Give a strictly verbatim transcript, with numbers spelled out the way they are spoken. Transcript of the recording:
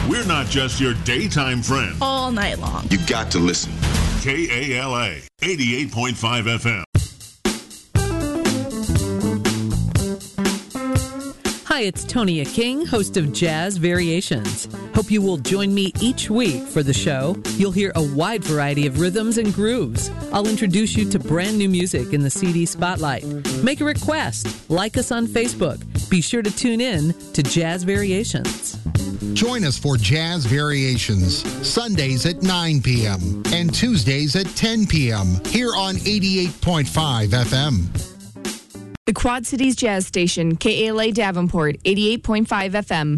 We're not just your daytime friend. All night long. You got to listen. K A L A, eighty-eight point five F M. Hi, it's Tonia King, host of Jazz Variations. Hope you will join me each week for the show. You'll hear a wide variety of rhythms and grooves. I'll introduce you to brand new music in the C D Spotlight. Make a request. Like us on Facebook. Be sure to tune in to Jazz Variations. Join us for Jazz Variations, Sundays at nine p.m. and Tuesdays at ten p.m. here on eighty-eight point five F M. The Quad Cities Jazz Station, K A L A Davenport, eighty-eight point five F M.